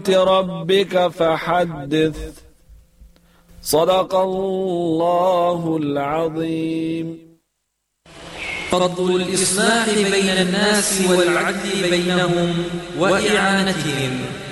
ربك فحدث. صدق الله العظيم. فضل الإصلاح بين الناس والعدل بينهم وإعانتهم.